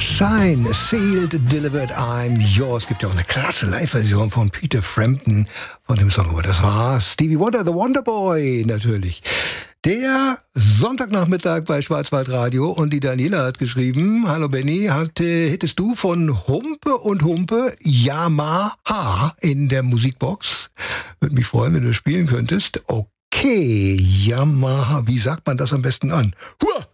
Sign, Sealed, Delivered, I'm Yours. Es gibt ja auch eine klasse Live-Version von Peter Frampton von dem Song. Aber das war Stevie Wonder, The Wonder Boy natürlich. Der Sonntagnachmittag bei Schwarzwaldradio und die Daniela hat geschrieben, hallo Benny, hättest du von Humpe und Humpe Yamaha in der Musikbox? Würde mich freuen, wenn du spielen könntest. Okay, Yamaha, wie sagt man das am besten an? Hua!